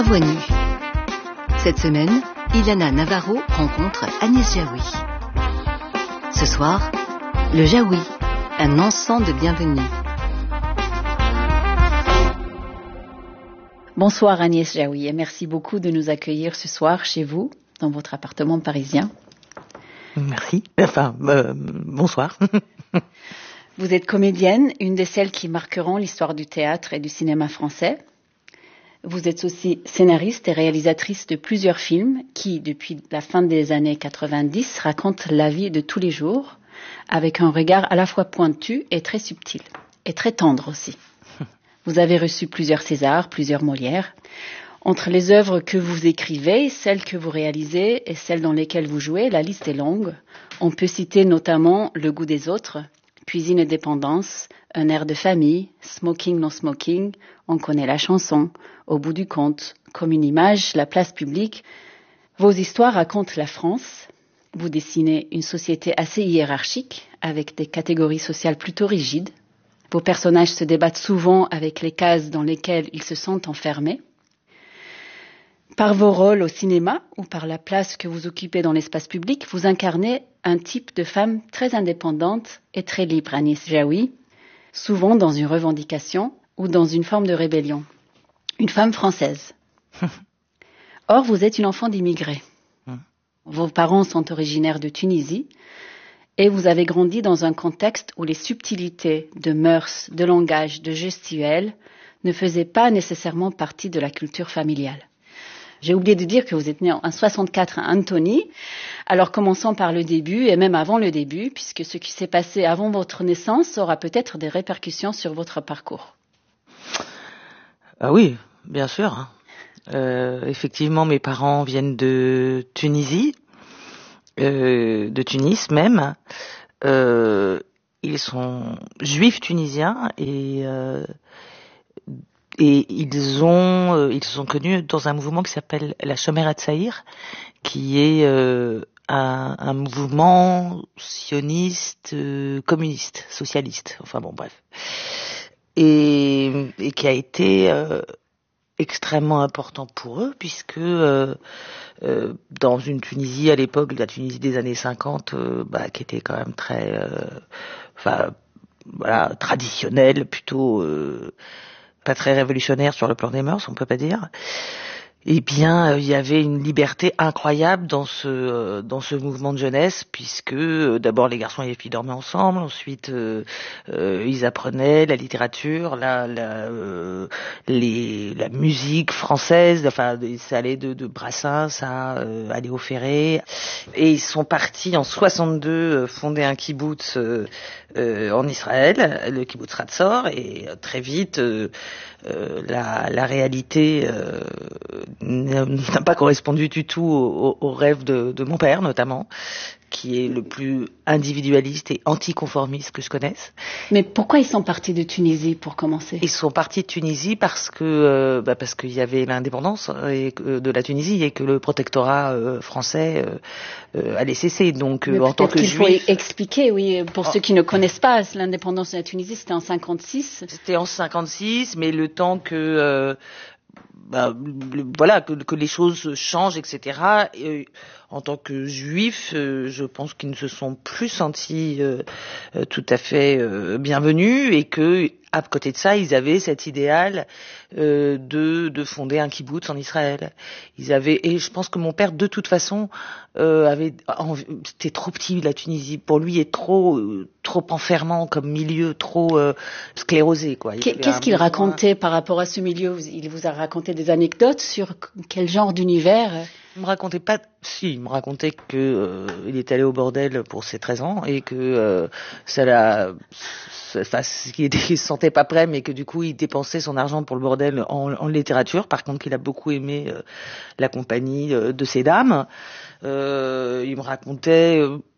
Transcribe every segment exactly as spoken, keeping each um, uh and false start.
Voix nue. Cette semaine, Ilana Navarro rencontre Agnès Jaoui. Ce soir, le Jaoui, un encens de bienvenue. Bonsoir Agnès Jaoui et merci beaucoup de nous accueillir ce soir chez vous, dans votre appartement parisien. Merci, enfin, euh, bonsoir. Vous êtes comédienne, une de celles qui marqueront l'histoire du théâtre et du cinéma français. Vous êtes aussi scénariste et réalisatrice de plusieurs films qui, depuis la fin des années quatre-vingt-dix, racontent la vie de tous les jours, avec un regard à la fois pointu et très subtil, et très tendre aussi. Vous avez reçu plusieurs Césars, plusieurs Molières. Entre les œuvres que vous écrivez, celles que vous réalisez et celles dans lesquelles vous jouez, la liste est longue. On peut citer notamment Le goût des autres, Cuisine et dépendance, Un air de famille, Smoking non smoking, On connaît la chanson, Au bout du compte, Comme une image, La place publique. Vos histoires racontent la France. Vous dessinez une société assez hiérarchique, avec des catégories sociales plutôt rigides. Vos personnages se débattent souvent avec les cases dans lesquelles ils se sentent enfermés. Par vos rôles au cinéma ou par la place que vous occupez dans l'espace public, vous incarnez un type de femme très indépendante et très libre, Agnès Jaoui, souvent dans une revendication ou dans une forme de rébellion. Une femme française. Or, vous êtes une enfant d'immigrés. Vos parents sont originaires de Tunisie et vous avez grandi dans un contexte où les subtilités de mœurs, de langage, de gestuelle ne faisaient pas nécessairement partie de la culture familiale. J'ai oublié de dire que vous êtes né en soixante-quatre à Antony. Alors commençons par le début et même avant le début, puisque ce qui s'est passé avant votre naissance aura peut-être des répercussions sur votre parcours. Ah oui, bien sûr. Euh, effectivement, mes parents viennent de Tunisie, euh, de Tunis même. Euh, ils sont juifs tunisiens et... Euh, Et ils ont, euh, ils sont connus dans un mouvement qui s'appelle la Shomer Hatzaïr, qui est euh, un, un mouvement sioniste, euh, communiste, socialiste. Enfin bon, bref, et, et qui a été euh, extrêmement important pour eux, puisque euh, euh, dans une Tunisie à l'époque, la Tunisie des années cinquante, euh, bah, qui était quand même très, euh, enfin, voilà, traditionnelle, plutôt. Euh, pas très révolutionnaire sur le plan des mœurs, on peut pas dire. Eh bien, il y avait une liberté incroyable dans ce euh, dans ce mouvement de jeunesse, puisque euh, d'abord les garçons et les filles dormaient ensemble, ensuite euh, euh, ils apprenaient la littérature, la la euh, les la musique française, enfin ça allait de, de Brassens à euh, Léo Ferré, et ils sont partis en soixante-deux euh, fonder un kibbutz euh, euh, en Israël, le kibbutz Hatzor, et euh, très vite euh, euh, la la réalité euh, n'a pas correspondu du tout au, au rêve de, de mon père notamment, qui est le plus individualiste et anticonformiste que je connaisse. Mais pourquoi ils sont partis de Tunisie pour commencer ? Ils sont partis de Tunisie parce que euh, bah parce qu'il y avait l'indépendance et que, de la Tunisie, et que le protectorat euh, français euh, euh, allait cesser. Donc euh, en tant que qu'il juif, faut expliquer, oui, pour oh. ceux qui ne connaissent pas l'indépendance de la Tunisie, c'était en cinquante-six. C'était en cinquante-six, mais le temps que euh, bah, le, voilà que, que les choses changent, et cetera. Et, en tant que juifs, euh, je pense qu'ils ne se sont plus sentis euh, euh, tout à fait euh, bienvenus, et que à côté de ça, ils avaient cet idéal euh, de de fonder un kibbutz en Israël. Ils avaient, et je pense que mon père de toute façon euh, avait, c'était trop petit la Tunisie pour lui, et trop euh, trop enfermant comme milieu, trop euh, sclérosé quoi. Qu'est-ce qu'il besoin... racontait par rapport à ce milieu ? Il vous a raconté des anecdotes sur quel genre d'univers ? Il me racontait pas, si, il me racontait que euh, il est allé au bordel pour ses treize ans, et que euh, ça l'a, enfin, qu'il se sentait pas prêt, mais que du coup il dépensait son argent pour le bordel en, en littérature. Par contre, qu'il a beaucoup aimé euh, la compagnie euh, de ces dames. Euh, il me racontait euh,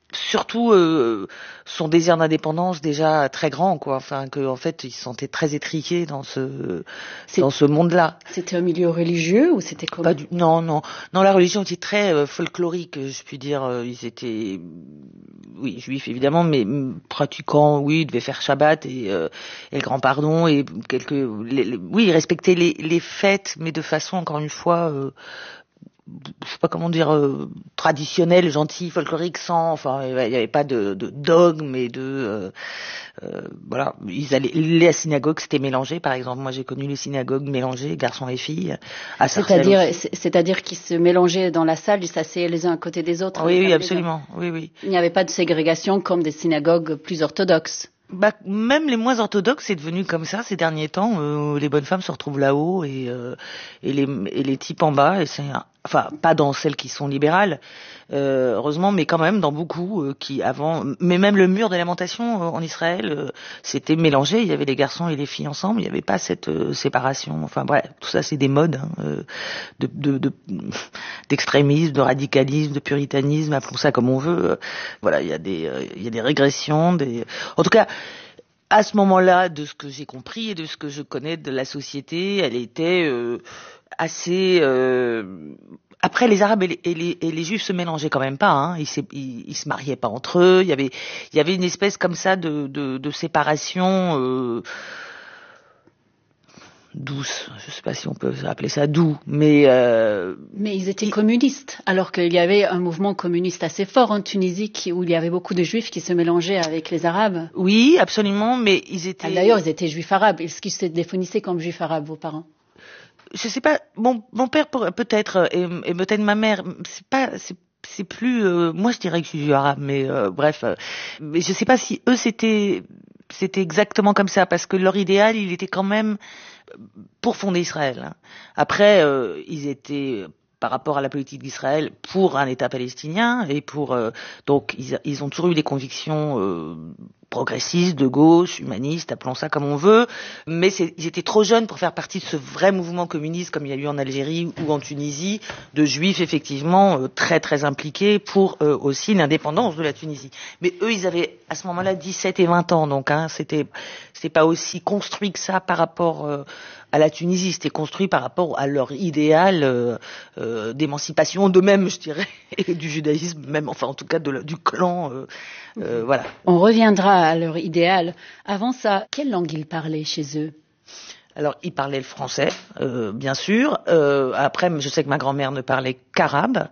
surtout euh, son désir d'indépendance déjà très grand, quoi. Enfin, que en fait, il se sentait très étriqué dans ce C'est, dans ce monde-là. C'était un milieu religieux ou c'était comment? Pas du, non, non, non. La religion était très euh, folklorique, je puis dire. Ils étaient, oui, juifs évidemment, mais pratiquants. Oui, ils devaient faire Shabbat et, euh, et le Grand Pardon et quelques. Les, les, oui, ils respectaient les, les fêtes, mais de façon encore une fois. Euh, je sais pas comment dire, euh, traditionnel, gentil, folklorique, sans, enfin, il n'y avait pas de, de dogme et de, euh, euh, voilà, ils allaient, les synagogues c'était mélangé, par exemple, moi j'ai connu les synagogues mélangées, garçons et filles, à C'est-à-dire, c'est, c'est-à-dire qu'ils se mélangeaient dans la salle, ils s'asseyaient les uns à côté des autres. Oui, oui, absolument, oui, oui. Il n'y avait pas de ségrégation comme des synagogues plus orthodoxes. Bah, même les moins orthodoxes, c'est devenu comme ça ces derniers temps. Euh, les bonnes femmes se retrouvent là-haut et, euh, et, les, et les types en bas. Et c'est, enfin, pas dans celles qui sont libérales, euh, heureusement, mais quand même dans beaucoup euh, qui avant. Mais même le mur des lamentations euh, en Israël, euh, c'était mélangé. Il y avait les garçons et les filles ensemble. Il n'y avait pas cette euh, séparation. Enfin bref, tout ça, c'est des modes hein, euh, de, de, de, d'extrémisme, de radicalisme, de puritanisme, appelons ça comme on veut. Euh, voilà, il y a des, euh, il y a des régressions, des. En tout cas. À ce moment-là, de ce que j'ai compris et de ce que je connais de la société, elle était euh, assez. Euh... Après, les Arabes et les, et, les, et les Juifs se mélangeaient quand même pas. Hein. Ils, ils, ils se mariaient pas entre eux. Il y avait, il y avait une espèce comme ça de, de, de séparation. Euh... douce, je ne sais pas si on peut appeler ça doux, mais... Euh, mais ils étaient ils... communistes, alors qu'il y avait un mouvement communiste assez fort en Tunisie qui, où il y avait beaucoup de juifs qui se mélangeaient avec les arabes. Oui, absolument, mais ils étaient... Ah, d'ailleurs, ils étaient juifs arabes. Est-ce qu'ils se définissaient comme juifs arabes, vos parents? Je ne sais pas, mon, mon père peut-être, et, et peut-être ma mère, c'est pas... C'est... C'est plus, euh, moi je dirais que je suis arabe, mais euh, bref, euh, mais je sais pas si eux c'était, c'était exactement comme ça, parce que leur idéal, il était quand même pour fonder Israël. Hein. Après, euh, ils étaient par rapport à la politique d'Israël pour un État palestinien et pour euh, donc ils, ils ont toujours eu des convictions euh, progressistes, de gauche, humanistes, appelons ça comme on veut, mais c'est, ils étaient trop jeunes pour faire partie de ce vrai mouvement communiste comme il y a eu en Algérie ou en Tunisie, de juifs effectivement euh, très très impliqués pour euh, aussi l'indépendance de la Tunisie. Mais eux, ils avaient à ce moment-là dix-sept et vingt ans, donc hein, c'était c'était pas aussi construit que ça par rapport euh, à la Tunisie, c'était construit par rapport à leur idéal euh, euh, d'émancipation d'eux-mêmes, je dirais, et du judaïsme même, enfin en tout cas de la, du clan, euh, euh, voilà. On reviendra à leur idéal. Avant ça, quelle langue ils parlaient chez eux? Alors, ils parlaient le français, euh, bien sûr. Euh, après, je sais que ma grand-mère ne parlait qu'arabe,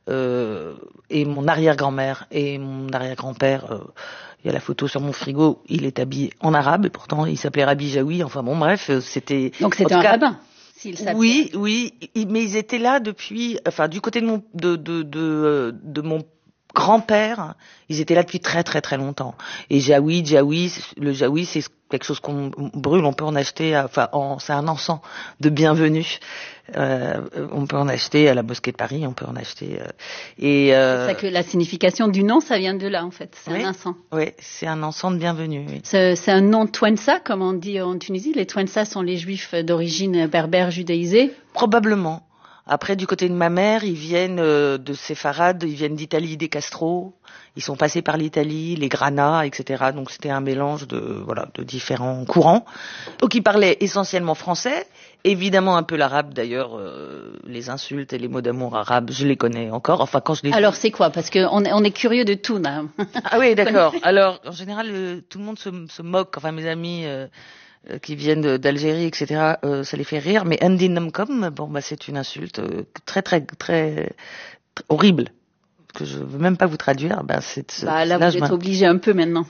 euh, et mon arrière-grand-mère et mon arrière-grand-père... Euh, il y a la photo sur mon frigo, il est habillé en arabe, et pourtant il s'appelait Rabbi Jaoui, enfin bon bref, c'était... Donc c'était un cas, rabbin s'il s'appelait. Oui, oui, mais ils étaient là depuis, enfin du côté de mon, de, de, de, de mon grand-père, ils étaient là depuis très très très longtemps. Et Jaoui, Jaoui, le Jaoui c'est quelque chose qu'on brûle, on peut en acheter, à, enfin en, c'est un encens de bienvenue. Euh, on peut en acheter à la Mosquée de Paris, on peut en acheter. Euh, et euh, c'est ça que la signification du nom, ça vient de là en fait. C'est oui, un encens. Oui, c'est un encens de bienvenue. Oui. C'est, c'est un nom Twensa, comme on dit en Tunisie. Les Twensa sont les Juifs d'origine berbère judaïsée. Probablement. Après, du côté de ma mère, ils viennent euh, de séfarades, ils viennent d'Italie, des Castro. Ils sont passés par l'Italie, les Grana, et cetera. Donc c'était un mélange de voilà de différents courants. Donc ils parlaient essentiellement français, évidemment un peu l'arabe d'ailleurs. Euh, les insultes et les mots d'amour arabes, je les connais encore. Enfin quand je les. Alors c'est quoi? Parce que on est, on est curieux de tout là. Ah oui, d'accord. Alors en général, euh, tout le monde se, se moque. Enfin mes amis. Euh, qui viennent d'Algérie, et cetera, euh, ça les fait rire. Mais Andy Namcom, bon, bah, c'est une insulte euh, très, très, très, très horrible, que je veux même pas vous traduire. Bah, c'est, bah, là, là, vous êtes obligé un peu maintenant.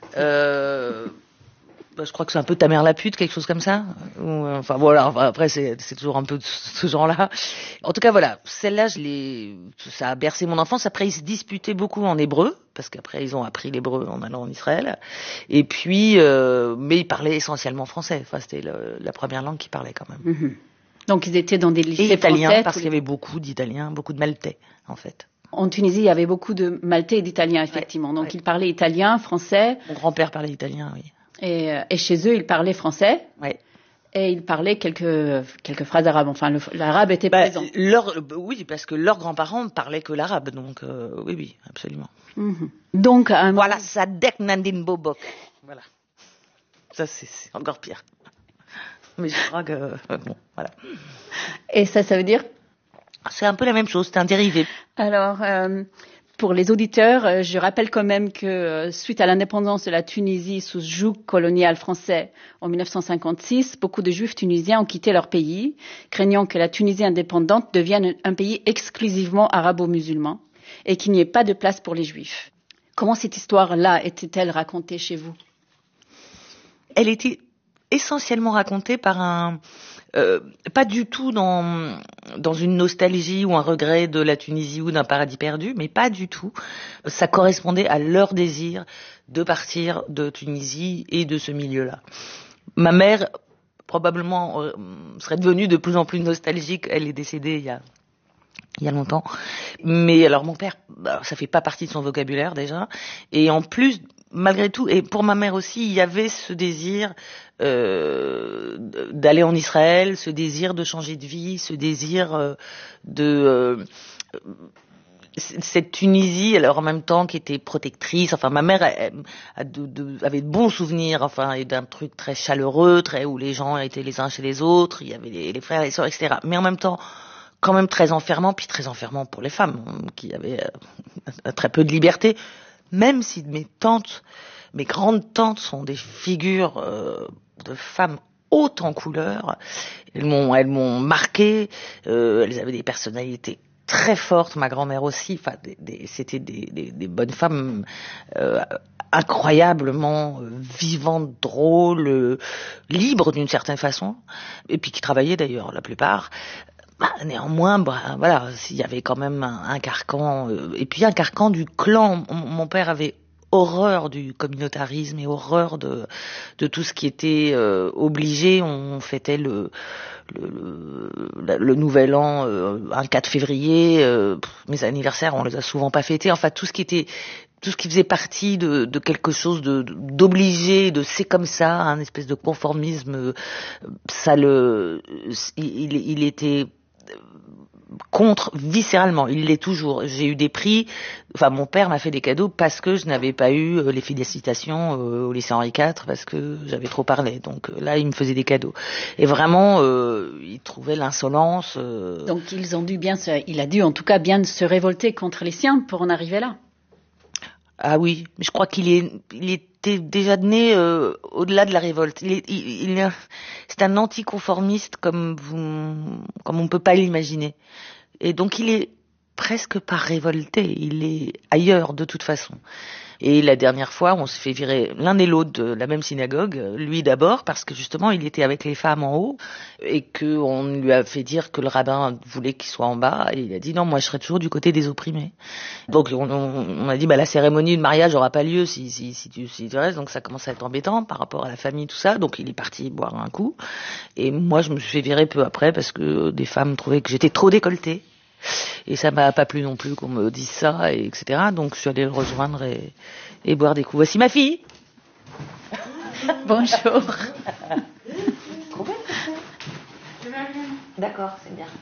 Euh, bah, je crois que c'est un peu ta mère la pute, quelque chose comme ça. Ou, enfin, voilà, enfin, après, c'est, c'est toujours un peu de ce genre-là. En tout cas, voilà, celle-là, je l'ai, ça a bercé mon enfance. Après, ils se disputaient beaucoup en hébreu, parce qu'après, ils ont appris l'hébreu en allant en Israël. Et puis, euh, mais ils parlaient essentiellement français. Enfin, c'était le, la première langue qu'ils parlaient quand même. Mm-hmm. Donc, ils étaient dans des lycées et italiens, français, parce qu'il y avait beaucoup d'Italiens, beaucoup de Maltais, en fait. En Tunisie, il y avait beaucoup de Maltais et d'Italiens, effectivement. Ouais, Donc, ouais. Ils parlaient italien, français. Mon grand-père parlait italien, oui. Et, et chez eux, ils parlaient français. Oui. Et ils parlaient quelques, quelques phrases arabes. Enfin, le, l'arabe était bah, présent. Leur, oui, parce que leurs grands-parents ne parlaient que l'arabe. Donc, euh, oui, oui, absolument. Mm-hmm. Donc, un voilà, Sadek Nandine Bobok. Voilà. Ça, c'est, c'est encore pire. Mais je crois que... Euh, bon, voilà. Et ça, ça veut dire? C'est un peu la même chose, c'est un dérivé. Alors... Euh, Pour les auditeurs, je rappelle quand même que suite à l'indépendance de la Tunisie sous joug colonial français en dix-neuf cent cinquante-six, beaucoup de Juifs tunisiens ont quitté leur pays, craignant que la Tunisie indépendante devienne un pays exclusivement arabo-musulman et qu'il n'y ait pas de place pour les Juifs. Comment cette histoire-là était-elle racontée chez vous? Elle était essentiellement racontée par un... Euh, pas du tout dans, dans une nostalgie ou un regret de la Tunisie ou d'un paradis perdu, mais pas du tout. Ça correspondait à leur désir de partir de Tunisie et de ce milieu-là. Ma mère, probablement, euh, serait devenue de plus en plus nostalgique. Elle est décédée il y a, il y a longtemps. Mais alors mon père, bah, ça fait pas partie de son vocabulaire déjà. Et en plus... Malgré tout, et pour ma mère aussi, il y avait ce désir euh, d'aller en Israël, ce désir de changer de vie, ce désir euh, de euh, cette Tunisie, alors en même temps qui était protectrice. Enfin, ma mère elle, elle, de, de, avait de bons souvenirs, enfin, et d'un truc très chaleureux, très où les gens étaient les uns chez les autres. Il y avait les, les frères et les sœurs, et cetera. Mais en même temps, quand même très enfermant, puis très enfermant pour les femmes qui avaient euh, très peu de liberté. Même si mes tantes, mes grandes tantes sont des figures euh, de femmes hautes en couleur, elles m'ont, elles m'ont marqué, euh, elles avaient des personnalités très fortes, ma grand-mère aussi, enfin, des, des, c'était des, des, des bonnes femmes euh, incroyablement euh, vivantes, drôles, euh, libres d'une certaine façon, et puis qui travaillaient d'ailleurs la plupart. Bah, néanmoins, bah, voilà, il y avait quand même un, un carcan, euh, et puis un carcan du clan. Mon, mon père avait horreur du communautarisme et horreur de, de tout ce qui était euh, obligé. On fêtait le, le, le, le nouvel an euh, un quatre février. Euh, mes anniversaires, on les a souvent pas fêtés. Enfin, tout ce qui était... tout ce qui faisait partie de, de quelque chose de, de, d'obligé, de c'est comme ça, un espèce de conformisme, ça le, il, il était contre viscéralement, il l'est toujours. J'ai eu des prix, enfin mon père m'a fait des cadeaux parce que je n'avais pas eu les félicitations au lycée Henri quatre parce que j'avais trop parlé. Donc là, il me faisait des cadeaux. Et vraiment, euh, il trouvait l'insolence. Euh... Donc ils ont dû bien se, il a dû en tout cas bien se révolter contre les siens pour en arriver là. Ah oui, mais je crois qu'il est, il était déjà né euh, au-delà de la révolte. Il est, il, il est, c'est un anticonformiste comme vous, comme on ne peut pas l'imaginer. Et donc il est presque pas révolté. Il est ailleurs de toute façon. Et la dernière fois, on se fait virer l'un et l'autre de la même synagogue. Lui d'abord, parce que justement, il était avec les femmes en haut et qu'on lui a fait dire que le rabbin voulait qu'il soit en bas. Et il a dit non, moi je serai toujours du côté des opprimés. Donc on, on, on a dit bah la cérémonie de mariage n'aura pas lieu si, si, si, tu, si tu restes. Donc ça commence à être embêtant par rapport à la famille, tout ça. Donc il est parti boire un coup. Et moi je me suis fait virer peu après parce que des femmes trouvaient que j'étais trop décolletée. Et ça m'a pas plu non plus qu'on me dise ça, et etc. Donc je suis allée le rejoindre et, et boire des coups. Voici ma fille. Bonjour. Trop bien. D'accord, c'est bien.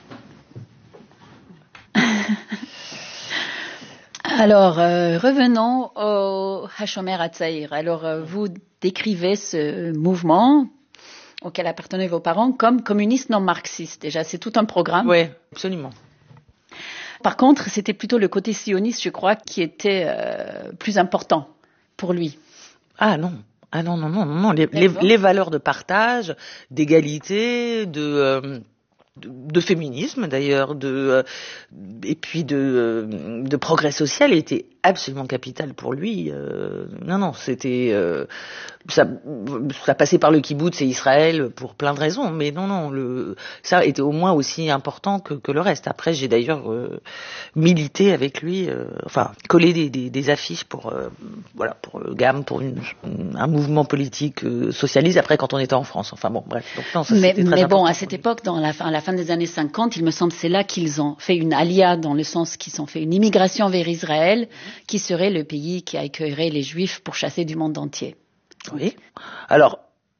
Alors, euh, revenons au Hashomer Hatzaïr. Alors, euh, vous décrivez ce mouvement auquel appartenaient vos parents comme communiste non marxiste. Déjà, c'est tout un programme. Oui, absolument. Par contre, c'était plutôt le côté sioniste, je crois, qui était euh, plus important pour lui. Ah non, ah non, non, non, non, les, les, les valeurs de partage, d'égalité, de, euh, de, de féminisme d'ailleurs, de, euh, et puis de, euh, de progrès social étaient absolument capitales pour lui. Euh, non, non, c'était... Euh, ça, ça passait par le kibboutz et Israël pour plein de raisons, mais non, non, le, ça était au moins aussi important que, que le reste. Après, j'ai d'ailleurs euh, milité avec lui, euh, enfin, collé des, des, des affiches pour, euh, voilà, pour le G A M, pour une, un mouvement politique euh, socialiste. Après, quand on était en France, enfin bon, bref. Donc non, ça, mais c'était très mais important bon, à cette époque, dans la fin, à la fin des années cinquante, il me semble, c'est là qu'ils ont fait une alia, dans le sens qu'ils ont fait une immigration vers Israël, qui serait le pays qui accueillerait les Juifs pour chasser du monde entier. Oui. Alors,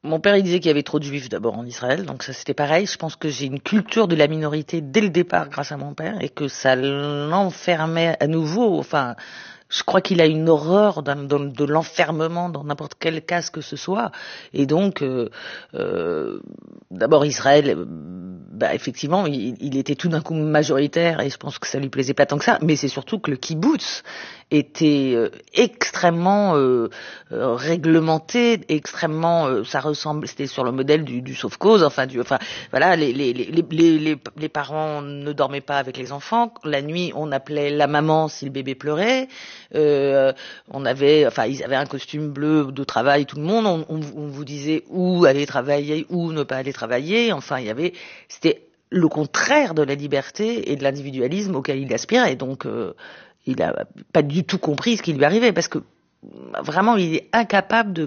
Mon père, il disait qu'il y avait trop de juifs d'abord en Israël, donc ça c'était pareil. Je pense que j'ai une culture de la minorité dès le départ grâce à mon père et que ça l'enfermait à nouveau. Enfin, je crois qu'il a une horreur d'un, d'un, de l'enfermement dans n'importe quel cas que ce soit. Et donc, euh, euh, d'abord Israël, bah effectivement, il, il était tout d'un coup majoritaire et je pense que ça lui plaisait pas tant que ça. Mais c'est surtout que le kibbutz était euh, extrêmement euh, euh, réglementé, extrêmement, euh, ça ressemble, c'était sur le modèle du, du sauve-cause. Enfin, du, enfin, voilà, les, les, les, les, les, les parents ne dormaient pas avec les enfants. La nuit, on appelait la maman si le bébé pleurait. Euh, on avait, enfin, ils avaient un costume bleu de travail, tout le monde. On, on, on vous disait où aller travailler, où ne pas aller travailler. Enfin, il y avait, c'était le contraire de la liberté et de l'individualisme auquel il aspirait. Et donc, euh, il a pas du tout compris ce qui lui arrivait parce que vraiment, il est incapable de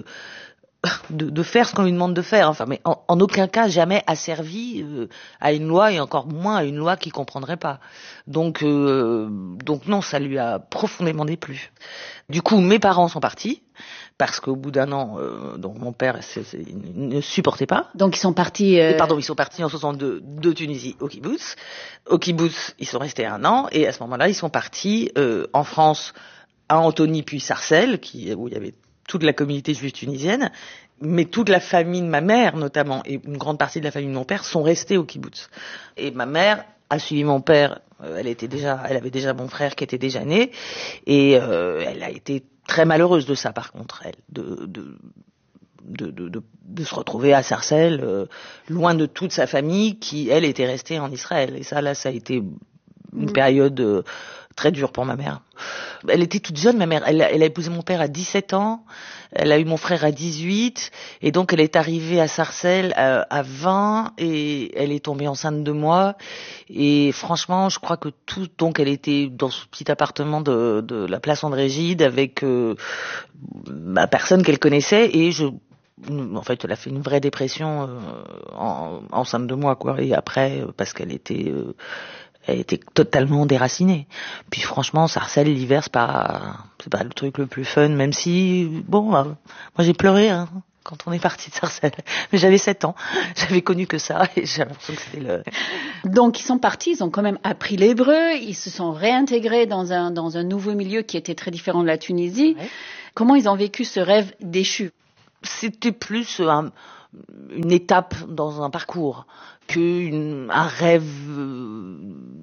De, de faire ce qu'on lui demande de faire, enfin, mais en, en aucun cas jamais asservi euh, à une loi et encore moins à une loi qu'il comprendrait pas. Donc, euh, donc non, ça lui a profondément déplu. Du coup, mes parents sont partis parce qu'au bout d'un an, euh, donc mon père c'est, c'est, il ne supportait pas. Donc ils sont partis. Euh... Et pardon, ils sont partis en soixante-deux de Tunisie au kibbutz. Au kibbutz, ils sont restés un an et à ce moment-là, ils sont partis euh, en France à Antony puis Sarcelles, qui où il y avait toute la communauté juive tunisienne, mais toute la famille de ma mère, notamment, et une grande partie de la famille de mon père, sont restés au kibbutz. Et ma mère a suivi mon père, euh, elle était déjà, elle avait déjà mon frère qui était déjà né, et euh, elle a été très malheureuse de ça, par contre, elle, de, de, de, de, de, de se retrouver à Sarcelles, euh, loin de toute sa famille, qui, elle, était restée en Israël. Et ça, là, ça a été une période euh, très dure pour ma mère. Elle était toute jeune, ma mère. Elle, elle a épousé mon père à dix-sept ans. Elle a eu mon frère à dix-huit. Et donc, elle est arrivée à Sarcelles à, à vingt. Et elle est tombée enceinte de moi. Et franchement, je crois que tout... Donc, elle était dans ce petit appartement de, de la place André Gide avec euh, ma personne qu'elle connaissait. Et je... En fait, elle a fait une vraie dépression euh, en, enceinte de moi, quoi. Et après, parce qu'elle était... Euh, Elle était totalement déracinée. Puis franchement, Sarcelles, l'hiver, c'est pas, c'est pas le truc le plus fun, même si, bon, euh, moi j'ai pleuré, hein, quand on est parti de Sarcelles. Mais j'avais sept ans, j'avais connu que ça, et j'avais l'impression que c'était le... Donc ils sont partis, ils ont quand même appris l'hébreu, ils se sont réintégrés dans un, dans un nouveau milieu qui était très différent de la Tunisie. Ouais. Comment ils ont vécu ce rêve déchu? C'était plus un, une étape dans un parcours qu'un rêve euh,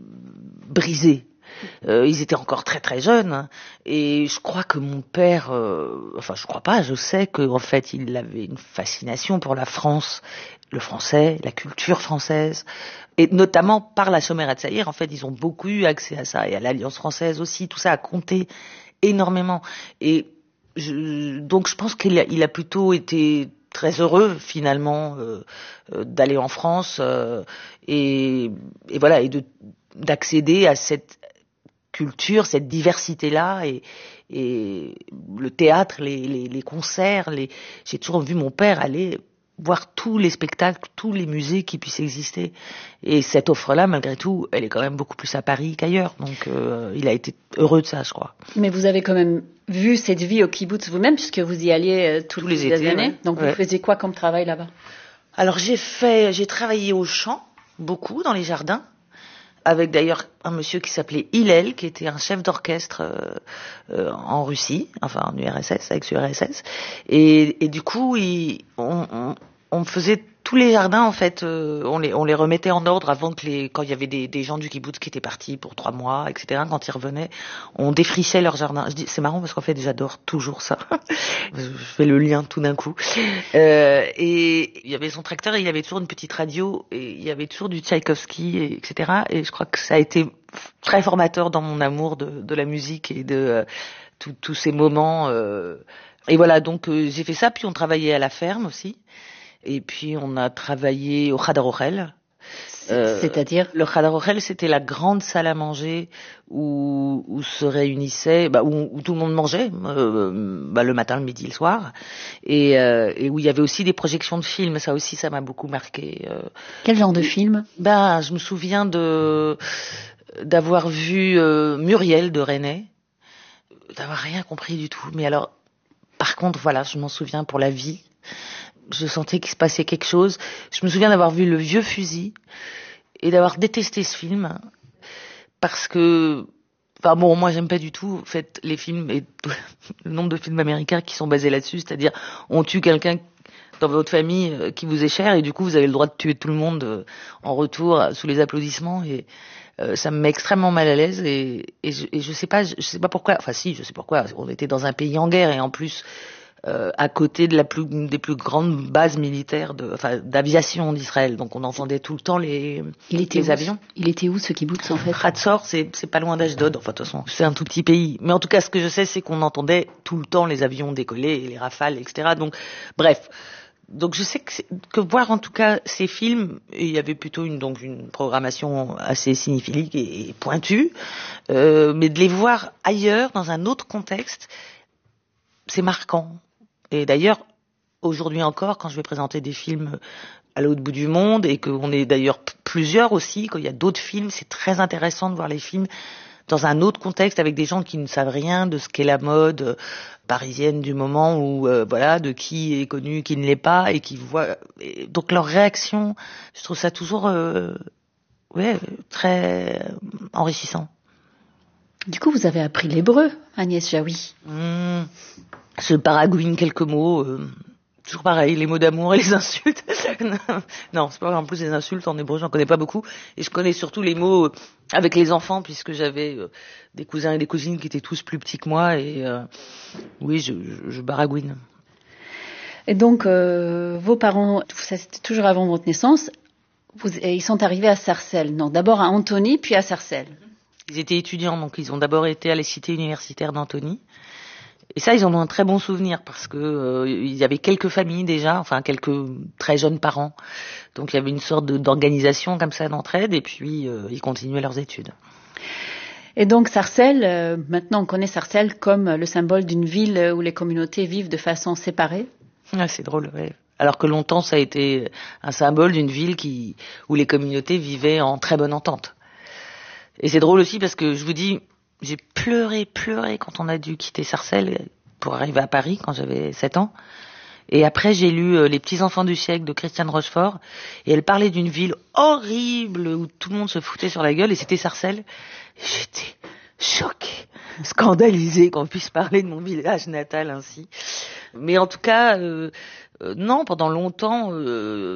brisé. Euh, ils étaient encore très très jeunes, hein, et je crois que mon père, euh, enfin je crois pas, je sais qu'en fait il avait une fascination pour la France, le français, la culture française, et notamment par la Shomer Hatzair, en fait ils ont beaucoup eu accès à ça, et à l'Alliance française aussi, tout ça a compté énormément. Et je, donc je pense qu'il a, il a plutôt été très heureux finalement euh, euh, d'aller en France euh, et, et voilà et de d'accéder à cette culture, cette diversité là et, et le théâtre, les, les, les concerts, les... j'ai toujours vu mon père aller voir tous les spectacles, tous les musées qui puissent exister. Et cette offre-là, malgré tout, elle est quand même beaucoup plus à Paris qu'ailleurs. Donc, euh, il a été heureux de ça, je crois. Mais vous avez quand même vu cette vie au kibbutz vous-même, puisque vous y alliez euh, toutes tous les, les étés, années. Ouais. Donc, ouais. Vous faisiez quoi comme travail là-bas? Alors, j'ai fait, j'ai travaillé au champ, beaucoup, dans les jardins, avec d'ailleurs un monsieur qui s'appelait Hillel, qui était un chef d'orchestre euh, euh, en Russie, enfin en U R S S, avec U R S S. Et, et du coup, il, on, on, on faisait tous les jardins, en fait, euh, on, les, on les remettait en ordre avant que les, quand il y avait des, des gens du kibbutz qui étaient partis pour trois mois, et cetera, quand ils revenaient, on défrichait leurs jardins. Je dis, c'est marrant parce qu'en fait, j'adore toujours ça. Je fais le lien tout d'un coup. Euh, et il y avait son tracteur et il y avait toujours une petite radio et il y avait toujours du Tchaïkovski, et, etc. Et je crois que ça a été très formateur dans mon amour de, de la musique et de euh, tous ces moments. Euh. Et voilà, donc euh, j'ai fait ça, puis on travaillait à la ferme aussi. Et puis on a travaillé au Hadar Ochel. Euh, C'est-à-dire le Hadar Ochel, c'était la grande salle à manger où, où se réunissaient, bah, où, où tout le monde mangeait, euh, bah, le matin, le midi, le soir, et, euh, et où il y avait aussi des projections de films. Ça aussi, ça m'a beaucoup marqué. Euh, Quel genre de film? Ben, je me souviens de d'avoir vu euh, Muriel de René, d'avoir rien compris du tout. Mais alors, par contre, voilà, je m'en souviens pour la vie. je sentais qu'il se passait quelque chose. Je me souviens d'avoir vu Le Vieux Fusil et d'avoir détesté ce film parce que, enfin bon, moi j'aime pas du tout en fait les films et le nombre de films américains qui sont basés là-dessus, c'est-à-dire on tue quelqu'un dans votre famille euh, qui vous est cher et du coup vous avez le droit de tuer tout le monde euh, en retour euh, sous les applaudissements et euh, ça me met extrêmement mal à l'aise et, et, je, et je sais pas je, je sais pas pourquoi, enfin si je sais pourquoi, on était dans un pays en guerre et en plus Euh, à côté de la plus, des plus grandes bases militaires de, enfin, d'aviation d'Israël. Donc on entendait tout le temps les, il était les où, avions. Il était où ce kibbutz en fait? Hatzor, c'est, c'est pas loin d'Ashdod. Enfin de toute façon, c'est un tout petit pays. Mais en tout cas, ce que je sais, c'est qu'on entendait tout le temps les avions décoller, et les rafales, et cetera. Donc, bref. Donc je sais que, que voir en tout cas ces films, il y avait plutôt une, donc une programmation assez cinéphilique et, et pointue, euh, mais de les voir ailleurs, dans un autre contexte, c'est marquant. Et d'ailleurs, aujourd'hui encore, quand je vais présenter des films à l'autre bout du monde, et qu'on est d'ailleurs p- plusieurs aussi, qu'il y a d'autres films, c'est très intéressant de voir les films dans un autre contexte, avec des gens qui ne savent rien de ce qu'est la mode euh, parisienne du moment, ou euh, voilà, de qui est connu, qui ne l'est pas, et qui voient... Et donc leur réaction, je trouve ça toujours euh, ouais, très enrichissant. Du coup, vous avez appris l'hébreu, Agnès Jaoui. Mmh. Je paragouine quelques mots, euh, toujours pareil, les mots d'amour et les insultes. Non, c'est pas en plus les insultes en hébreu, j'en connais pas beaucoup. Et je connais surtout les mots avec les enfants, puisque j'avais euh, des cousins et des cousines qui étaient tous plus petits que moi. Et euh, oui, je, je, je baragouine. Et donc, euh, vos parents, ça c'était toujours avant votre naissance, vous, ils sont arrivés à Sarcelles. Non, d'abord à Antony, puis à Sarcelles. Ils étaient étudiants, donc ils ont d'abord été à la cité universitaire d'Antony. Et ça, ils en ont un très bon souvenir parce que euh, il y avait quelques familles déjà, enfin quelques très jeunes parents. Donc il y avait une sorte de, d'organisation comme ça d'entraide et puis euh, ils continuaient leurs études. Et donc Sarcelles, euh, maintenant on connaît Sarcelles comme le symbole d'une ville où les communautés vivent de façon séparée. Ah, c'est drôle, ouais. Alors que longtemps ça a été un symbole d'une ville qui où les communautés vivaient en très bonne entente. Et c'est drôle aussi parce que je vous dis, j'ai pleuré, pleuré quand on a dû quitter Sarcelles pour arriver à Paris quand j'avais sept ans. Et après, j'ai lu euh, Les petits enfants du siècle de Christiane Rochefort. Et elle parlait d'une ville horrible où tout le monde se foutait sur la gueule et c'était Sarcelles. Et j'étais choquée, scandalisée qu'on puisse parler de mon village natal ainsi. Mais en tout cas, euh, euh, non, pendant longtemps... Euh,